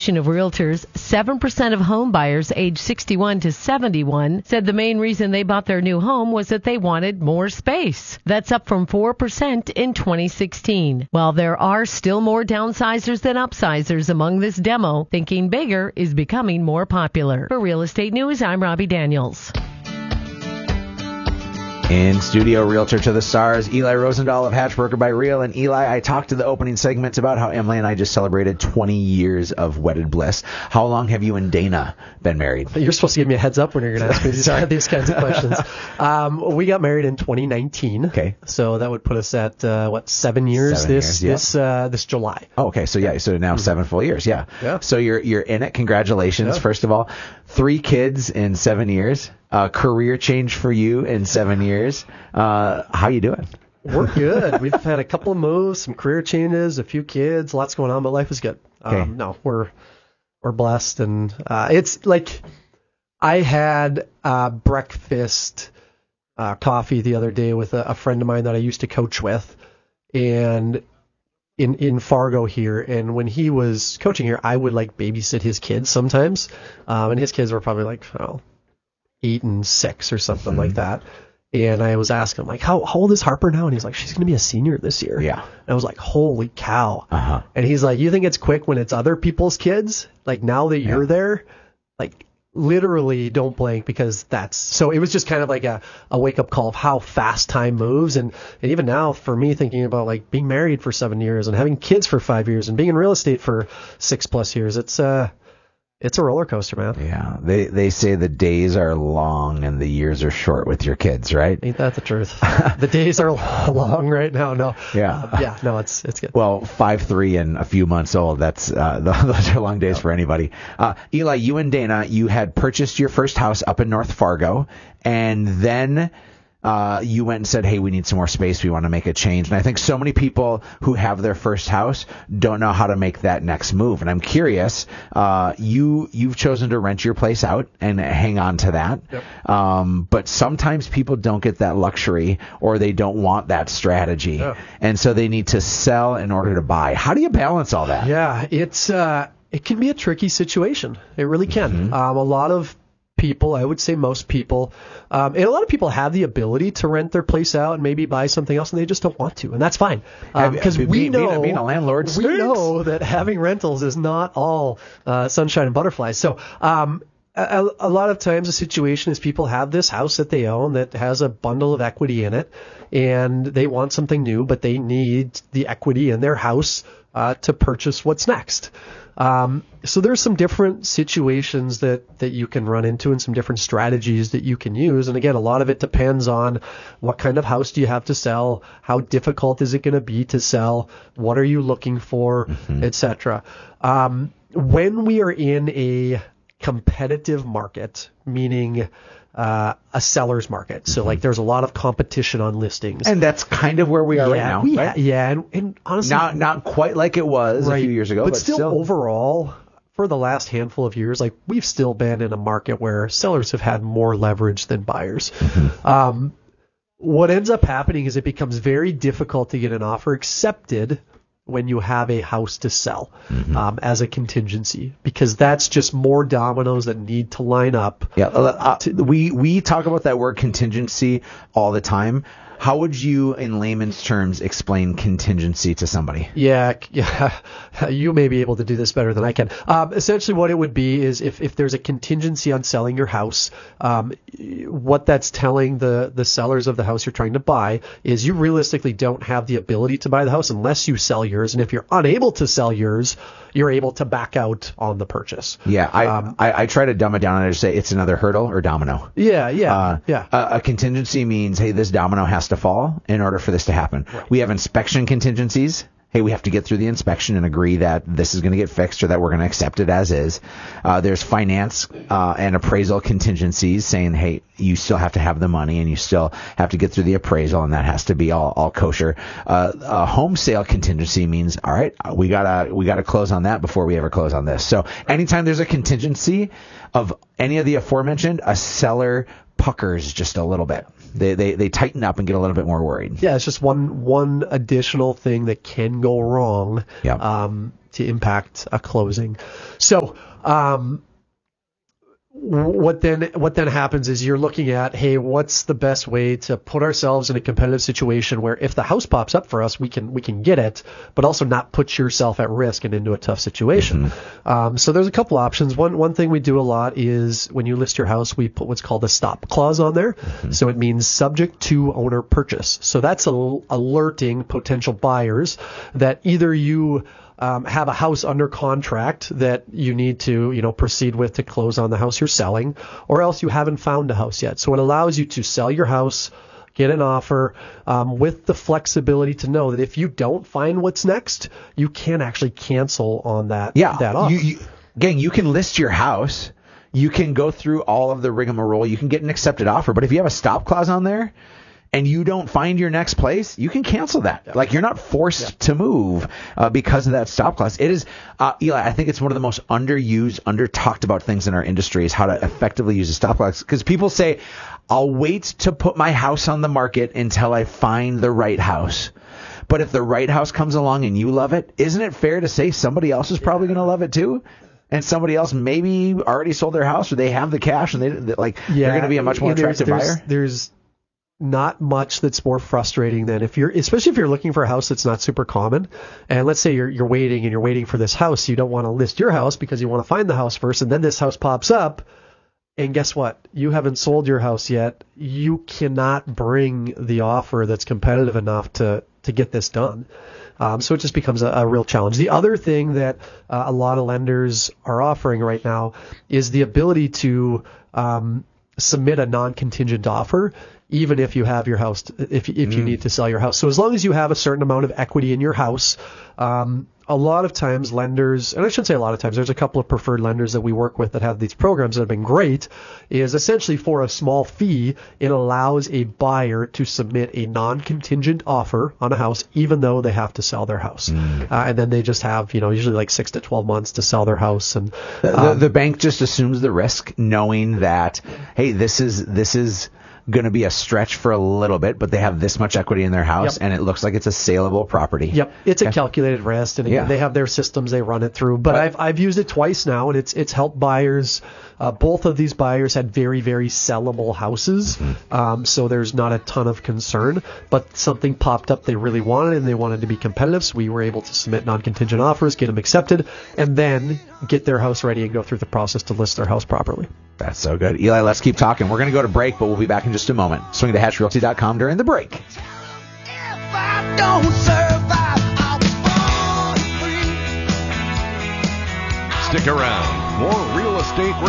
Of realtors, 7% of home buyers age 61 to 71 said the main reason they bought their new home was that they wanted more space. That's up from 4% in 2016. While there are still more downsizers than upsizers among this demo, thinking bigger is becoming more popular. For Real Estate News, I'm Robbie Daniels. In studio, Realtor to the Stars, Eli Rosendahl of Hatch Broker by Real. And Eli, I talked to the opening segment about how Emily and I just celebrated 20 years of wedded bliss. How long have you and Dana been married? You're supposed to give me a heads up when you're going to ask me these kinds of questions. We got married in 2019. Okay. So that would put us at, 7 years this July. Oh, okay. So now 7 full years. Yeah. So you're in it. Congratulations, first of all. 3 kids in 7 years. Career change for you in 7 years. How you doing? We're good. We've had a couple of moves, some career changes, a few kids, lots going on, but life is good. Okay. No, we're blessed, and it's like I had breakfast coffee the other day with a friend of mine that I used to coach with, and in Fargo here, and when he was coaching here, I would like babysit his kids sometimes, and his kids were probably like 8 and 6 or something like that. And I was asking him, like, how old is Harper now? And he's like, she's going to be a senior this year. Yeah. And I was like, holy cow. Uh-huh. And he's like, you think it's quick when it's other people's kids? Like, now that you're there, like, literally don't blink, because so it was just kind of like a wake-up call of how fast time moves. And even now, for me, thinking about, like, being married for 7 years and having kids for 5 years and being in real estate for 6+ years, it's a roller coaster, man. Yeah. They say the days are long and the years are short with your kids, right? Ain't that the truth? The days are long right now. No. Yeah. No, it's good. Well, 5'3" and a few months old. That's those are long days for anybody. Eli, you and Dana, you had purchased your first house up in North Fargo, and then you went and said, hey, we need some more space. We want to make a change. And I think so many people who have their first house don't know how to make that next move. And I'm curious, you've chosen to rent your place out and hang on to that. Yep. But sometimes people don't get that luxury, or they don't want that strategy. Yeah. And so they need to sell in order to buy. How do you balance all that? Yeah, it can be a tricky situation. It really can. Mm-hmm. A lot of people, I would say most people, and a lot of people have the ability to rent their place out and maybe buy something else, and they just don't want to, and that's fine. Because being a landlord, we know that having rentals is not all sunshine and butterflies. So a lot of times the situation is people have this house that they own that has a bundle of equity in it, and they want something new, but they need the equity in their house to purchase what's next. So there's some different situations that you can run into and some different strategies that you can use. And again, a lot of it depends on what kind of house do you have to sell, how difficult is it going to be to sell, what are you looking for, etc. When we are in a competitive market, meaning a seller's market. So like there's a lot of competition on listings. And that's kind of where we are right now. Right? And honestly, not quite like it was a few years ago, but still overall, for the last handful of years, like we've still been in a market where sellers have had more leverage than buyers. What ends up happening is it becomes very difficult to get an offer accepted when you have a house to sell as a contingency, because that's just more dominoes that need to line up. Yeah, we talk about that word contingency all the time. How would you, in layman's terms, explain contingency to somebody? Yeah, you may be able to do this better than I can. Essentially, what it would be is if there's a contingency on selling your house, what that's telling the sellers of the house you're trying to buy is you realistically don't have the ability to buy the house unless you sell yours. And if you're unable to sell yours, you're able to back out on the purchase. Yeah, I try to dumb it down and I just say it's another hurdle or domino. Yeah. A contingency means, hey, this domino has to fall in order for this to happen. Right. We have inspection contingencies. Hey, we have to get through the inspection and agree that this is going to get fixed or that we're going to accept it as is. There's finance and appraisal contingencies saying, hey, you still have to have the money and you still have to get through the appraisal, and that has to be all kosher. A home sale contingency means, all right, we gotta close on that before we ever close on this. So anytime there's a contingency of any of the aforementioned, a seller puckers just a little bit. They tighten up and get a little bit more worried. Yeah, it's just one additional thing that can go wrong. Yeah. to impact a closing. So, what then happens is you're looking at, hey, what's the best way to put ourselves in a competitive situation where if the house pops up for us, we can get it, but also not put yourself at risk and into a tough situation. So there's a couple options. One thing we do a lot is when you list your house, we put what's called a stop clause on there. So it means subject to owner purchase. So that's alerting potential buyers that either you have a house under contract that you need to, proceed with to close on the house you're selling, or else you haven't found a house yet. So it allows you to sell your house, get an offer, with the flexibility to know that if you don't find what's next, you can actually cancel on that offer. Gang, you can list your house. You can go through all of the rigmarole. You can get an accepted offer. But if you have a stop clause on there, and you don't find your next place, you can cancel that. Yeah. Like, you're not forced to move because of that stop clause. It is, Eli, I think it's one of the most underused, under-talked about things in our industry is how to effectively use a stop clause. Because people say, I'll wait to put my house on the market until I find the right house. But if the right house comes along and you love it, isn't it fair to say somebody else is probably going to love it too? And somebody else maybe already sold their house, or they have the cash and they're going to be a much more attractive buyer? There's not much that's more frustrating than especially if you're looking for a house that's not super common. And let's say you're waiting for this house. You don't want to list your house because you want to find the house first. And then this house pops up. And guess what? You haven't sold your house yet. You cannot bring the offer that's competitive enough to get this done. So it just becomes a real challenge. The other thing that a lot of lenders are offering right now is the ability to submit a non-contingent offer, even if you have your house, if you need to sell your house. So as long as you have a certain amount of equity in your house, a lot of times lenders, and I shouldn't say a lot of times, there's a couple of preferred lenders that we work with that have these programs that have been great, is essentially for a small fee, it allows a buyer to submit a non-contingent offer on a house, even though they have to sell their house. And then they just have, usually like 6 to 12 months to sell their house. And the bank just assumes the risk, knowing that, hey, this is going to be a stretch for a little bit, but they have this much equity in their house, and it looks like it's a saleable property. Yep, it's a calculated risk, and again, they have their systems they run it through. But I've used it twice now, and it's helped buyers. Both of these buyers had very, very sellable houses, so there's not a ton of concern. But something popped up they really wanted, and they wanted to be competitive, so we were able to submit non-contingent offers, get them accepted, and then get their house ready and go through the process to list their house properly. That's so good. Eli, let's keep talking. We're going to go to break, but we'll be back in just a moment. Swing to HatchRealty.com during the break. If I don't survive, I'll be born free. Stick around. More real estate